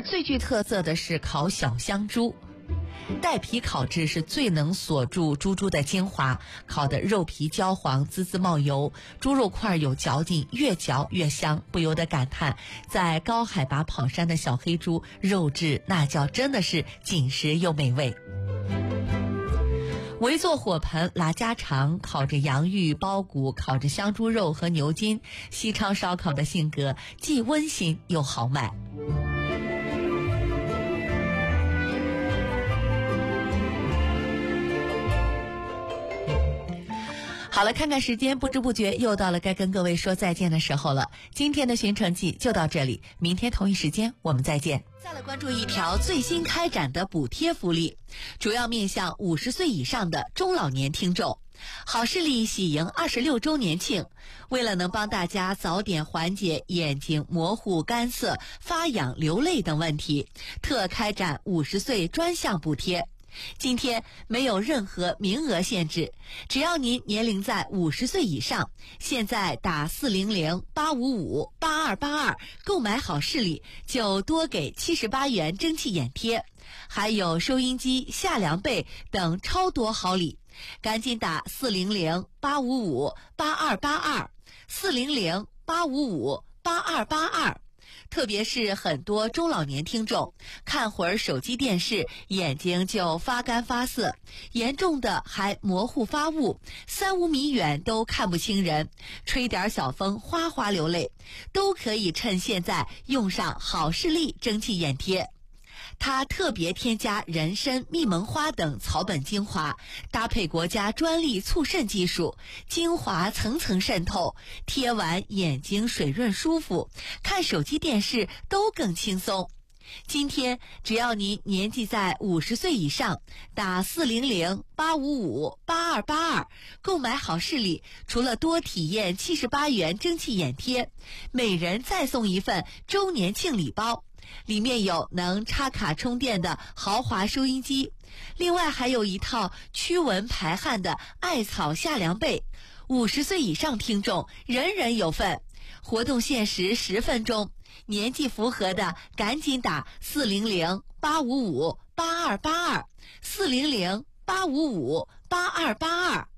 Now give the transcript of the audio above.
最具特色的是烤小香猪，带皮烤制是最能锁住猪的精华，烤的肉皮焦黄，滋滋冒油，猪肉块有嚼劲，越嚼越香，不由得感叹，在高海拔跑山的小黑猪肉质那叫真的是紧实又美味。围坐火盆拉家常，烤着洋芋、包谷，烤着香猪肉和牛筋，西昌烧烤的性格既温馨又豪迈。好了，看看时间，不知不觉又到了该跟各位说再见的时候了。今天的寻城记就到这里，明天同一时间我们再见。再来关注一条最新开展的补贴福利，主要面向50岁以上的中老年听众。好视力喜迎26周年庆，为了能帮大家早点缓解眼睛模糊、干涩、发痒、流泪等问题，特开展50岁专项补贴。今天没有任何名额限制，只要您年龄在50岁以上，现在打400-855-8282购买好视力就多给78元蒸汽眼贴，还有收音机、夏凉被等超多好礼，赶紧打400-855-8282 400-855-8282。特别是很多中老年听众看会儿手机电视，眼睛就发干发涩，严重的还模糊发雾，3-5米远都看不清人，吹点小风哗哗流泪，都可以趁现在用上好视力蒸汽眼贴。它特别添加人参、蜜蒙花等草本精华，搭配国家专利促渗技术，精华层层渗透，贴完眼睛水润舒服，看手机电视都更轻松。今天只要您年纪在50岁以上，打400-855-8282购买好视力，除了多体验78元蒸汽眼贴，每人再送一份周年庆礼包，里面有能插卡充电的豪华收音机，另外还有一套驱蚊排汗的艾草夏凉被，50岁以上听众人人有份。活动限时10分钟，年纪符合的赶紧打400-855-8282 400-855-8282。